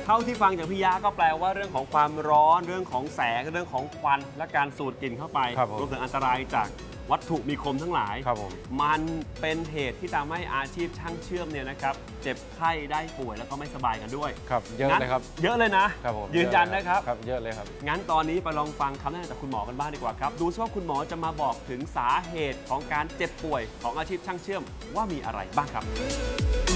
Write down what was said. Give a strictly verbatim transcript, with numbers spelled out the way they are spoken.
เท่าที่ฟังจากพี่ยะก็แปลว่าเรื่องของความร้อนเรื่องของแสงเรื่องของควันและการสูดกลิ่นเข้าไปรวมถึงอันตรายจากวัตถุมีคมทั้งหลายมันเป็นเหตุที่ทำให้อาชีพช่างเชื่อมเนี่ยนะครับเจ็บไข้ได้ป่วยแล้วก็ไม่สบายกันด้วยครับเยอะเลยครับเยอะเลยนะครับผมยืนยันนะครับครับเยอะเลยครับงั้นตอนนี้ไปลองฟังคำแนะนำจากคุณหมอกันบ้างดีกว่าครับดูซิว่าคุณหมอจะมาบอกถึงสาเหตุของการเจ็บป่วยของอาชีพช่างเชื่อมว่ามีอะไรบ้างครับ